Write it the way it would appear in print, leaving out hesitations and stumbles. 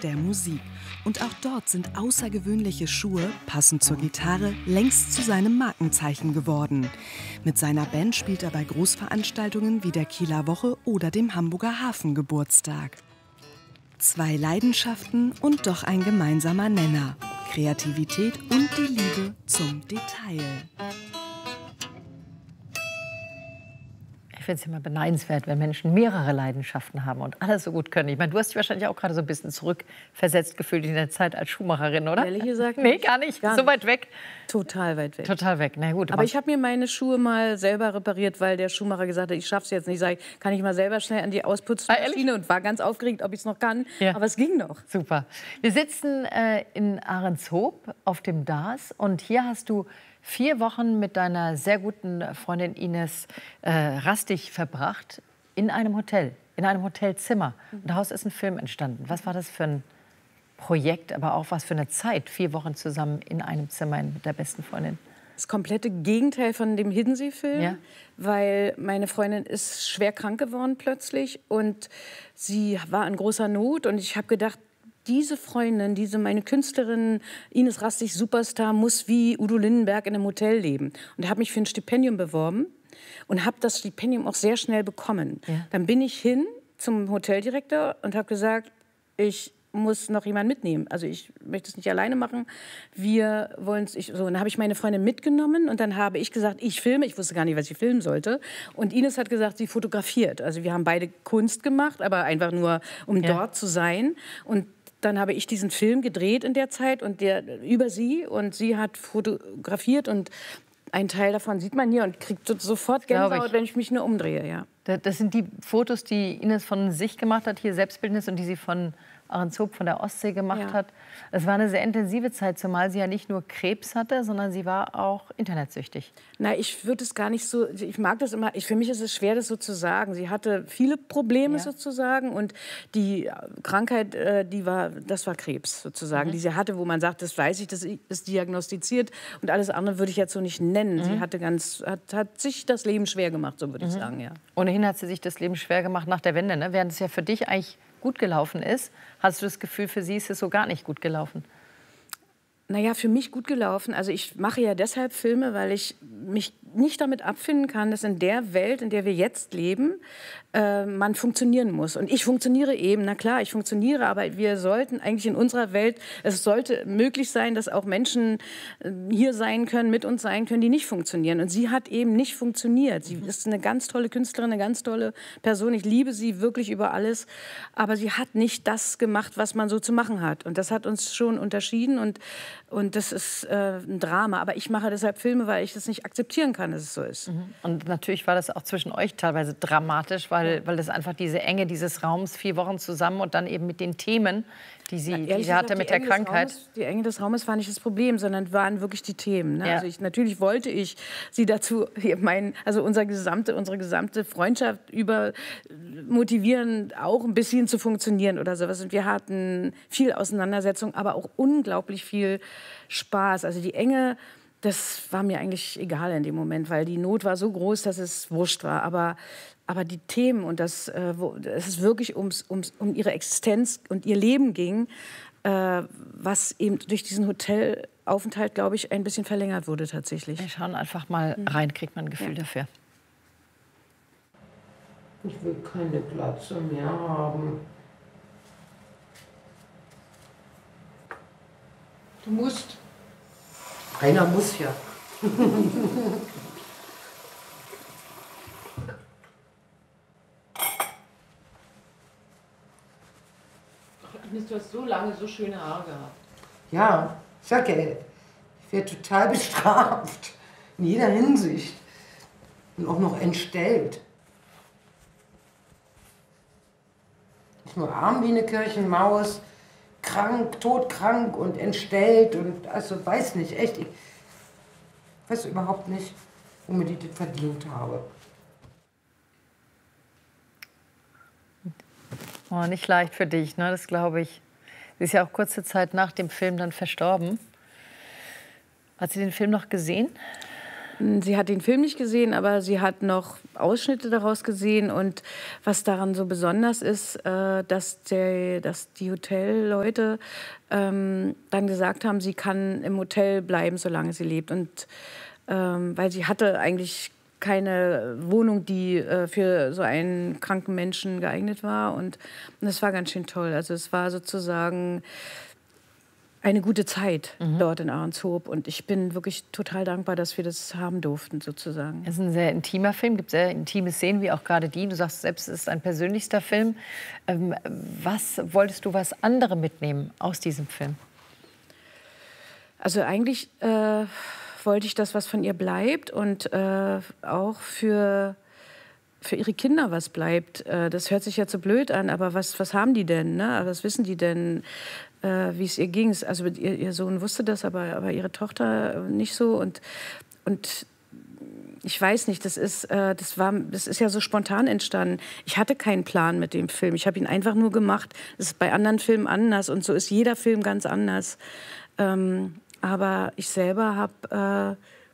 der Musik. Und auch dort sind außergewöhnliche Schuhe, passend zur Gitarre, längst zu seinem Markenzeichen geworden. Mit seiner Band spielt er bei Großveranstaltungen wie der Kieler Woche oder dem Hamburger Hafengeburtstag. Zwei Leidenschaften und doch ein gemeinsamer Nenner: Kreativität und die Liebe zum Detail. Ich finde es immer beneidenswert, wenn Menschen mehrere Leidenschaften haben und alles so gut können. Ich meine, du hast dich wahrscheinlich auch gerade so ein bisschen zurückversetzt gefühlt in der Zeit als Schuhmacherin, oder? Ehrlich gesagt? Nee, gar nicht. So weit weg? Total weit weg. Total weg. Na gut. Aber ich habe mir meine Schuhe mal selber repariert, weil der Schuhmacher gesagt hat, ich schaff's jetzt nicht. Sag ich, kann ich mal selber schnell an die Ausputzmaschine, und war ganz aufgeregt, ob ich es noch kann. Ja. Aber es ging noch. Super. Wir sitzen in Ahrenshoop auf dem DAS und hier hast du 4 Wochen mit deiner sehr guten Freundin Ines Rastig verbracht in einem Hotel, in einem Hotelzimmer. Und daraus ist ein Film entstanden. Was war das für ein Projekt, aber auch was für eine Zeit? 4 Wochen zusammen in einem Zimmer mit der besten Freundin. Das komplette Gegenteil von dem Hiddensee-Film, ja? Weil meine Freundin ist schwer krank geworden plötzlich und sie war in großer Not und ich habe gedacht, diese Freundin, meine Künstlerin Ines Rastig, Superstar, muss wie Udo Lindenberg in einem Hotel leben. Und habe mich für ein Stipendium beworben und habe das Stipendium auch sehr schnell bekommen. Ja. Dann bin ich hin zum Hoteldirektor und habe gesagt, ich muss noch jemanden mitnehmen. Also ich möchte es nicht alleine machen. Wir wollen es. So, dann habe ich meine Freundin mitgenommen und dann habe ich gesagt, ich filme. Ich wusste gar nicht, was ich filmen sollte. Und Ines hat gesagt, sie fotografiert. Also wir haben beide Kunst gemacht, aber einfach nur, um dort zu sein. Und dann habe ich diesen Film gedreht in der Zeit und über sie, und sie hat fotografiert und ein Teil davon sieht man hier und kriegt sofort Gänsehaut, wenn ich mich nur umdrehe. Ja. Das sind die Fotos, die Ines von sich gemacht hat, hier Selbstbildnis, und die sie von Ahrenshoop, von der Ostsee gemacht hat. Es war eine sehr intensive Zeit, zumal sie ja nicht nur Krebs hatte, sondern sie war auch internetsüchtig. Na, ich würde es gar nicht so, ich mag das immer, für mich ist es schwer, das so zu sagen. Sie hatte viele Probleme sozusagen und die Krankheit, das war Krebs sozusagen, die sie hatte, wo man sagt, das weiß ich, das ist diagnostiziert, und alles andere würde ich jetzt so nicht nennen. Sie hatte hat sich das Leben schwer gemacht, so würde ich sagen, ja. Ohnehin hat sie sich das Leben schwer gemacht nach der Wende, ne? Während es ja für dich eigentlich gut gelaufen ist, hast du das Gefühl, für sie ist es so gar nicht gut gelaufen? Naja, für mich gut gelaufen. Also ich mache ja deshalb Filme, weil ich mich nicht damit abfinden kann, dass in der Welt, in der wir jetzt leben, man funktionieren muss. Und ich funktioniere eben, na klar, ich funktioniere, aber wir sollten eigentlich in unserer Welt, es sollte möglich sein, dass auch Menschen hier sein können, mit uns sein können, die nicht funktionieren. Und sie hat eben nicht funktioniert. Sie ist eine ganz tolle Künstlerin, eine ganz tolle Person. Ich liebe sie wirklich über alles. Aber sie hat nicht das gemacht, was man so zu machen hat. Und das hat uns schon unterschieden. Und das ist ein Drama. Aber ich mache deshalb Filme, weil ich das nicht akzeptieren kann, dass es so ist. Und natürlich war das auch zwischen euch teilweise dramatisch, weil das einfach diese Enge dieses Raums, 4 Wochen zusammen und dann eben mit den Themen, die sie hatte mit der Krankheit. Die Enge des Raumes war nicht das Problem, sondern waren wirklich die Themen. Ne? Ja. Also natürlich wollte ich sie dazu, unsere gesamte Freundschaft motivieren, auch ein bisschen zu funktionieren oder sowas. Und wir hatten viel Auseinandersetzung, aber auch unglaublich viel Spaß. Also die Enge, das war mir eigentlich egal in dem Moment, weil die Not war so groß, dass es wurscht war. Aber die Themen und dass es wirklich um ihre Existenz und ihr Leben ging, was eben durch diesen Hotelaufenthalt, glaube ich, ein bisschen verlängert wurde tatsächlich. Wir schauen einfach mal rein, kriegt man ein Gefühl dafür. Ich will keine Glatze mehr haben. Du musst. Einer muss ja. Du hast so lange so schöne Haare gehabt. Ja, ich sag ja, ich werde total bestraft. In jeder Hinsicht. Und auch noch entstellt. Nicht nur arm wie eine Kirchenmaus, krank, todkrank und entstellt und also weiß nicht, echt. Ich weiß überhaupt nicht, womit ich das verdient habe. Oh, nicht leicht für dich, ne? Das glaube ich. Sie ist ja auch kurze Zeit nach dem Film dann verstorben. Hat sie den Film noch gesehen? Sie hat den Film nicht gesehen, aber sie hat noch Ausschnitte daraus gesehen. Und was daran so besonders ist, dass die Hotelleute dann gesagt haben, sie kann im Hotel bleiben, solange sie lebt. Und weil sie hatte eigentlich keine Wohnung, die für so einen kranken Menschen geeignet war. Und das war ganz schön toll. Also es war sozusagen eine gute Zeit dort in Ahrenshoop. Und ich bin wirklich total dankbar, dass wir das haben durften, sozusagen. Es ist ein sehr intimer Film, gibt sehr intime Szenen, wie auch gerade die. Du sagst selbst, es ist ein persönlichster Film. Was wolltest du, was andere mitnehmen aus diesem Film? Also eigentlich wollte ich das, was von ihr bleibt und auch für ihre Kinder was bleibt. Das hört sich ja so blöd an, aber was haben die denn? Ne? Was wissen die denn, wie es ihr ging? Also ihr Sohn wusste das, aber ihre Tochter nicht so. Und ich weiß nicht, das ist ja so spontan entstanden. Ich hatte keinen Plan mit dem Film. Ich habe ihn einfach nur gemacht. Das ist bei anderen Filmen anders und so ist jeder Film ganz anders. Aber ich selber habe